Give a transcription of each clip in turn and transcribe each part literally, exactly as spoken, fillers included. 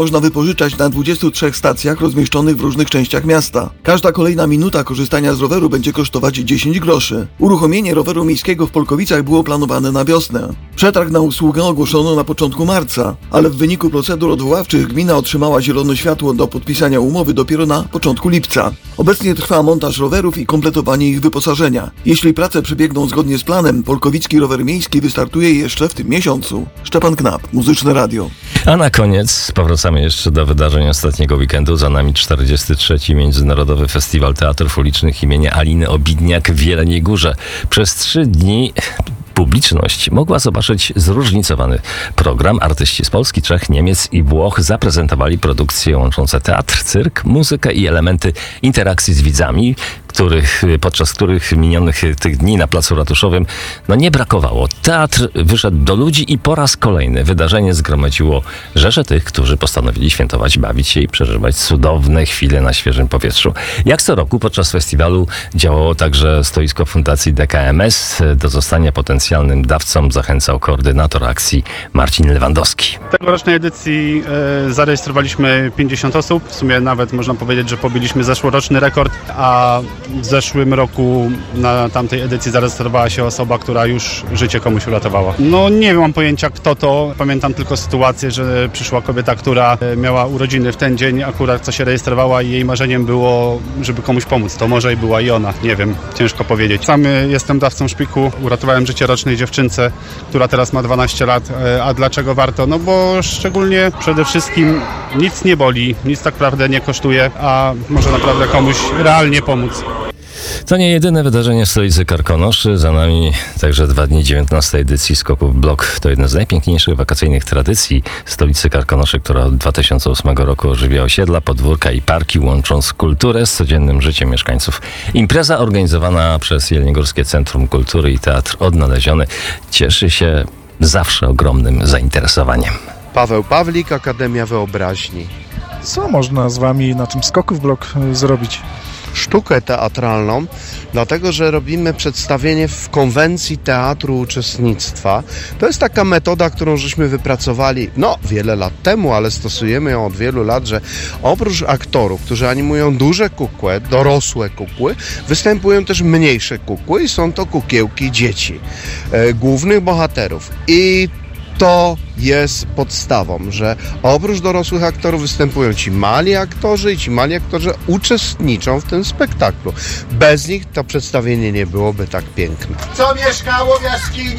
można wypożyczać na dwudziestu trzech stacjach rozmieszczonych w różnych częściach miasta. Każda kolejna minuta korzystania z roweru będzie kosztować dziesięć groszy. Uruchomienie roweru miejskiego w Polkowicach było planowane na wiosnę. Przetarg na usługę ogłoszono na początku marca, ale w wyniku procedur odwoławczych gmina otrzymała zielone światło do podpisania umowy dopiero na początku lipca. Obecnie trwa montaż rowerów i kompletowanie ich wyposażenia. Jeśli prace przebiegną zgodnie z planem, Polkowicki Rower Miejski wystartuje jeszcze w tym miesiącu. Szczepan Knap, Muzyczne Radio. A na koniec powracamy jeszcze do wydarzeń ostatniego weekendu. Za nami czterdziesty trzeci Międzynarodowy Festiwal Teatrów Ulicznych imienia Aliny Obidniak w Jeleniej Górze. Przez trzy dni publiczność mogła zobaczyć zróżnicowany program. Artyści z Polski, Czech, Niemiec i Włoch zaprezentowali produkcje łączące teatr, cyrk, muzykę i elementy interakcji z widzami, których, podczas których minionych tych dni na Placu Ratuszowym no nie brakowało. Teatr wyszedł do ludzi i po raz kolejny wydarzenie zgromadziło rzesze tych, którzy postanowili świętować, bawić się i przeżywać cudowne chwile na świeżym powietrzu. Jak co roku podczas festiwalu działało także stoisko Fundacji D K M S. Do zostania potencjalnym dawcą zachęcał koordynator akcji Marcin Lewandowski. W tegorocznej edycji e, zarejestrowaliśmy pięćdziesiąt osób. W sumie nawet można powiedzieć, że pobiliśmy zeszłoroczny rekord, a w zeszłym roku na tamtej edycji zarejestrowała się osoba, która już życie komuś uratowała. No nie mam pojęcia kto to. Pamiętam tylko sytuację, że przyszła kobieta, która miała urodziny w ten dzień, akurat co się rejestrowała i jej marzeniem było, żeby komuś pomóc. To może i była i ona. Nie wiem, ciężko powiedzieć. Sam jestem dawcą szpiku. Uratowałem życie rocznej dziewczynce, która teraz ma dwanaście lat. A dlaczego warto? No bo szczególnie przede wszystkim nic nie boli, nic tak naprawdę nie kosztuje, a może naprawdę komuś realnie pomóc. To nie jedyne wydarzenie w stolicy Karkonoszy. Za nami także dwa dni dziewiętnastej edycji Skoków Blok. To jedna z najpiękniejszych wakacyjnych tradycji stolicy Karkonoszy, która od dwa tysiące ósmego roku ożywia osiedla, podwórka i parki, łącząc kulturę z codziennym życiem mieszkańców. Impreza organizowana przez Jeleniogórskie Centrum Kultury i Teatr Odnaleziony cieszy się zawsze ogromnym zainteresowaniem. Paweł Pawlik, Akademia Wyobraźni. Co można z wami na tym Skoków Blok zrobić? Sztukę teatralną, dlatego że robimy przedstawienie w konwencji teatru uczestnictwa. To jest taka metoda, którą żeśmy wypracowali no wiele lat temu, ale stosujemy ją od wielu lat, że oprócz aktorów, którzy animują duże kukły, dorosłe kukły, występują też mniejsze kukły i są to kukiełki dzieci, e, głównych bohaterów. I to jest podstawą, że oprócz dorosłych aktorów występują ci mali aktorzy i ci mali aktorzy uczestniczą w tym spektaklu. Bez nich to przedstawienie nie byłoby tak piękne. Co mieszkało w jaskini?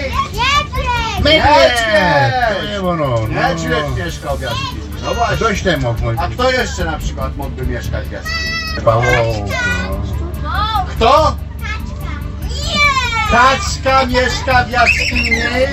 Niedźwiedź! Niedźwiedź! No, no, no. Niedźwiedź mieszkał w jaskini. No właśnie. Ktoś ten mógł mówić. A kto jeszcze na przykład mógłby mieszkać w jaskini? Paweł. Kto? Kaczka mieszka w jaskini.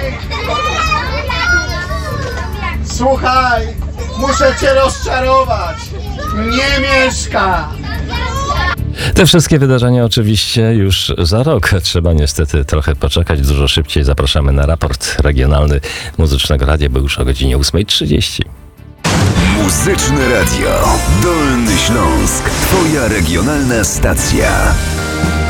Słuchaj, muszę cię rozczarować. Nie mieszka. Te wszystkie wydarzenia oczywiście już za rok. Trzeba niestety trochę poczekać. Dużo szybciej zapraszamy na raport regionalny Muzycznego Radia, bo już o godzinie ósma trzydzieści. Muzyczne Radio. Dolny Śląsk. Twoja regionalna stacja.